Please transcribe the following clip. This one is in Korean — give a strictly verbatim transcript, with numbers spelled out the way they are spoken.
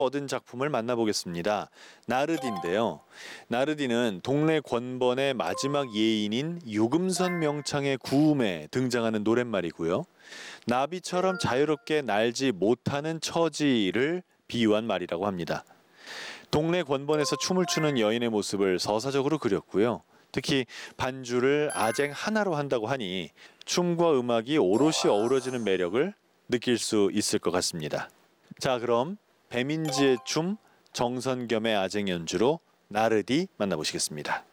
얻은 작품을 만나보겠습니다. 나르디인데요. 나르디는 동래 권번의 마지막 예인인 유금선 명창의 구음에 등장하는 노랫말이고요. 나비처럼 자유롭게 날지 못하는 처지를 비유한 말이라고 합니다. 동래 권번에서 춤을 추는 여인의 모습을 서사적으로 그렸고요. 특히 반주를 아쟁 하나로 한다고 하니 춤과 음악이 오롯이 어우러지는 매력을 느낄 수 있을 것 같습니다. 자, 그럼 배민지의 춤, 정선겸의 아쟁 연주로 나르디 만나보시겠습니다.